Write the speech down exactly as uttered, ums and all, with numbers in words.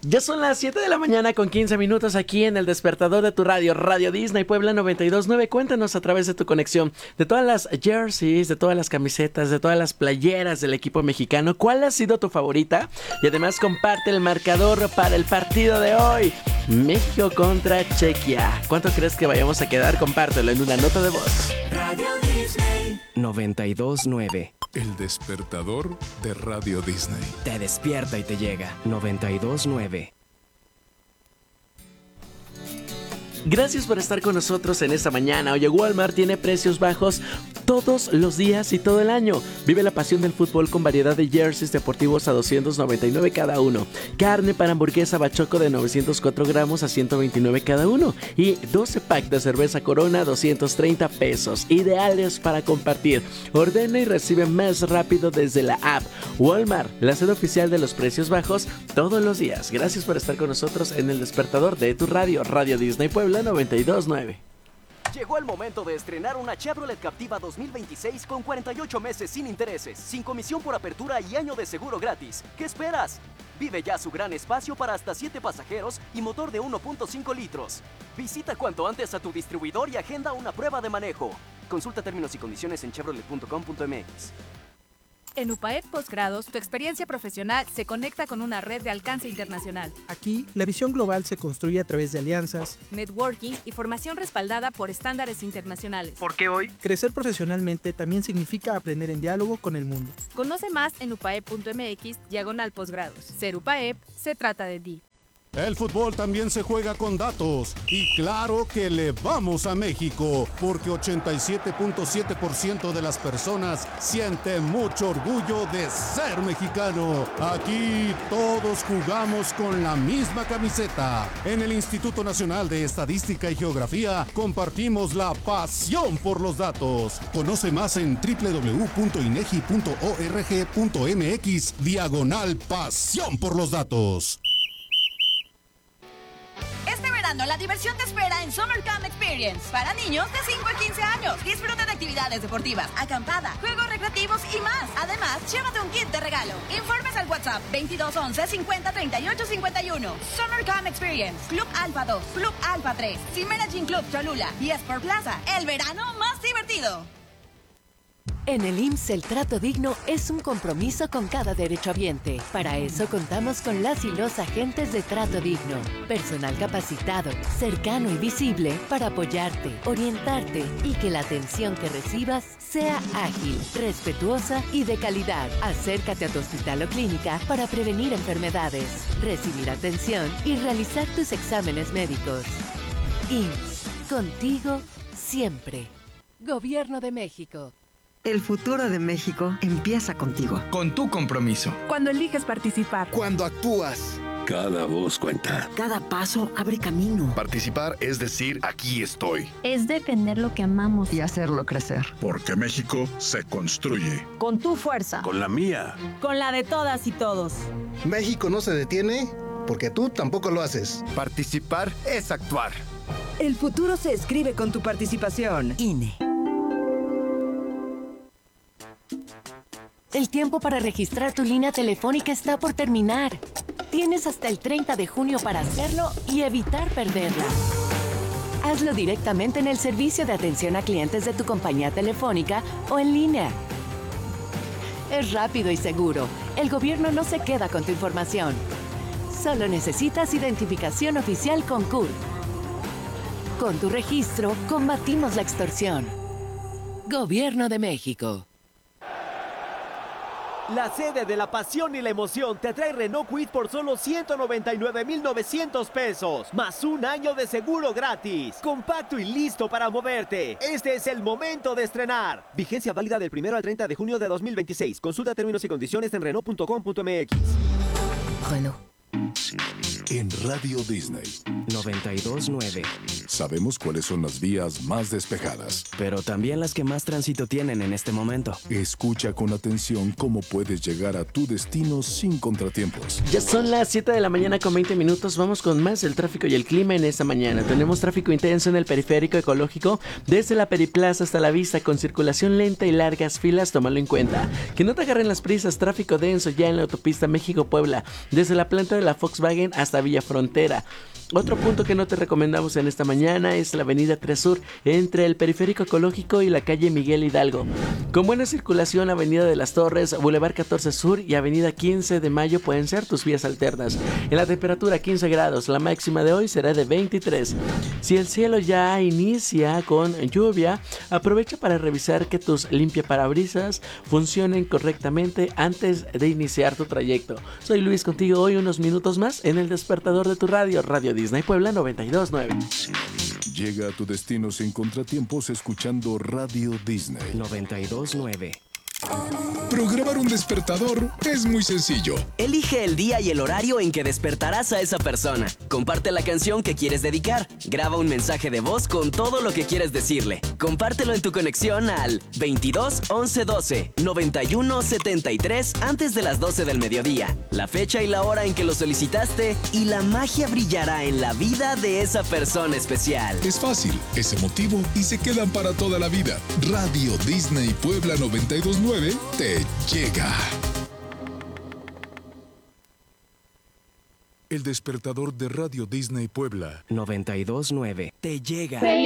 Ya son las siete de la mañana con quince minutos aquí en el despertador de tu radio, Radio Disney Puebla noventa y dos punto nueve. Cuéntanos a través de tu conexión, de todas las jerseys, de todas las camisetas, de todas las playeras del equipo mexicano, ¿cuál ha sido tu favorita? Y además comparte el marcador para el partido de hoy, México contra Chequia. ¿Cuánto crees que vayamos a quedar? Compártelo en una nota de voz. Radio Disney noventa y dos punto nueve. El despertador de Radio Disney. Te despierta y te llega. noventa y dos punto nueve. Gracias por estar con nosotros en esta mañana. Oye, Walmart tiene precios bajos todos los días y todo el año. Vive la pasión del fútbol con variedad de jerseys deportivos a doscientos noventa y nueve cada uno. Carne para hamburguesa Bachoco de novecientos cuatro gramos a ciento veintinueve cada uno. Y doce pack de cerveza Corona a doscientos treinta pesos. Ideales para compartir. Ordena y recibe más rápido desde la app. Walmart, la sede oficial de los precios bajos todos los días. Gracias por estar con nosotros en el despertador de tu radio, Radio Disney Puebla noventa y dos punto nueve. Llegó el momento de estrenar una Chevrolet Captiva dos mil veintiséis con cuarenta y ocho meses sin intereses, sin comisión por apertura y año de seguro gratis. ¿Qué esperas? Vive ya su gran espacio para hasta siete pasajeros y motor de uno punto cinco litros. Visita cuanto antes a tu distribuidor y agenda una prueba de manejo. Consulta términos y condiciones en chevrolet punto com punto m x. En UPAED Postgrados, tu experiencia profesional se conecta con una red de alcance internacional. Aquí, la visión global se construye a través de alianzas, networking y formación respaldada por estándares internacionales. Porque hoy, crecer profesionalmente también significa aprender en diálogo con el mundo. Conoce más en upaed punto m x diagonal postgrados. Ser UPAED se trata de ti. El fútbol también se juega con datos y claro que le vamos a México porque ochenta y siete punto siete por ciento de las personas sienten mucho orgullo de ser mexicano. Aquí todos jugamos con la misma camiseta. En el Instituto Nacional de Estadística y Geografía compartimos la pasión por los datos. Conoce más en doble u doble u doble u punto inegi punto org punto m x diagonal pasión por los datos. Este verano la diversión te espera en Summer Camp Experience para niños de cinco a quince años. Disfruta de actividades deportivas, acampada, juegos recreativos y más. Además, llévate un kit de regalo. Informes al WhatsApp veintidós once cincuenta treinta y ocho cincuenta y uno. Summer Camp Experience, Club Alfa dos, Club Alfa tres, Cimera Gym Club Cholula y Sport Plaza. El verano más divertido. En el I M S S el trato digno es un compromiso con cada derechohabiente. Para eso contamos con las y los agentes de trato digno. Personal capacitado, cercano y visible para apoyarte, orientarte y que la atención que recibas sea ágil, respetuosa y de calidad. Acércate a tu hospital o clínica para prevenir enfermedades, recibir atención y realizar tus exámenes médicos. I M S S, contigo siempre. Gobierno de México. El futuro de México empieza contigo. Con tu compromiso. Cuando eliges participar. Cuando actúas. Cada voz cuenta. Cada paso abre camino. Participar es decir, aquí estoy. Es defender lo que amamos. Y hacerlo crecer. Porque México se construye. Con tu fuerza. Con la mía. Con la de todas y todos. México no se detiene porque tú tampoco lo haces. Participar es actuar. El futuro se escribe con tu participación. I N E. El tiempo para registrar tu línea telefónica está por terminar. Tienes hasta el treinta de junio para hacerlo y evitar perderla. Hazlo directamente en el servicio de atención a clientes de tu compañía telefónica o en línea. Es rápido y seguro. El gobierno no se queda con tu información. Solo necesitas identificación oficial con C U R. Con tu registro, combatimos la extorsión. Gobierno de México. La sede de la pasión y la emoción te trae Renault Kwid por solo ciento noventa y nueve mil novecientos pesos, más un año de seguro gratis. Compacto y listo para moverte. Este es el momento de estrenar. Vigencia válida del primero al treinta de junio de dos mil veintiséis. Consulta términos y condiciones en renault punto com punto m x. Renault. en Radio Disney. noventa y dos nueve. Sabemos cuáles son las vías más despejadas, pero también las que más tránsito tienen en este momento. Escucha con atención cómo puedes llegar a tu destino sin contratiempos. Ya son las siete de la mañana con veinte minutos. Vamos con más del tráfico y el clima en esta mañana. Tenemos tráfico intenso en el periférico ecológico desde la Periplaza hasta la Vista, con circulación lenta y largas filas. Tómalo en cuenta. Que no te agarren las prisas. Tráfico denso ya en la autopista México-Puebla, desde la planta de la Volkswagen hasta Villa Frontera. Otro punto que no te recomendamos en esta mañana es la avenida tres Sur, entre el periférico ecológico y la calle Miguel Hidalgo. Con buena circulación, avenida de las Torres, Boulevard catorce Sur y avenida quince de Mayo pueden ser tus vías alternas. En la temperatura quince grados, la máxima de hoy será de veintitrés. Si el cielo ya inicia con lluvia, aprovecha para revisar que tus limpiaparabrisas funcionen correctamente antes de iniciar tu trayecto. Soy Luis, contigo hoy unos minutos más en el despertador de tu radio, Radio Disney Puebla noventa y dos nueve. Llega a tu destino sin contratiempos escuchando Radio Disney noventa y dos nueve. Programar un despertador es muy sencillo. Elige el día y el horario en que despertarás a esa persona. Comparte la canción que quieres dedicar. Graba un mensaje de voz con todo lo que quieres decirle. Compártelo en tu conexión al veintidós once doce noventa y uno setenta y tres antes de las doce del mediodía. La fecha y la hora en que lo solicitaste y la magia brillará en la vida de esa persona especial. Es fácil, es emotivo y se quedan para toda la vida. Radio Disney Puebla noventa y dos nueve te llega. El despertador de Radio Disney Puebla noventa y dos nueve te llega.